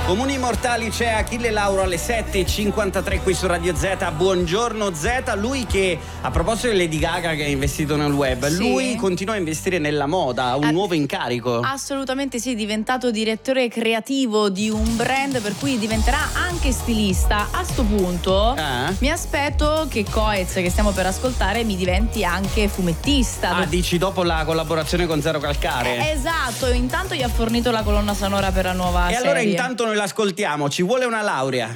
Comuni mortali, c'è Achille Lauro alle 7:53 qui su Radio Z. Buongiorno Z. Lui che, a proposito di Lady Gaga che ha investito nel web, Sì. lui continua a investire nella moda, ha un nuovo incarico. Assolutamente sì, è diventato direttore creativo di un brand, per cui diventerà anche stilista. A sto punto mi aspetto che Coez, che stiamo per ascoltare, mi diventi anche fumettista. Dici dopo la collaborazione con Zero Calcare? Esatto, intanto gli ha fornito la colonna sonora per la nuova serie. E allora intanto noi l'ascoltiamo, ci vuole una laurea.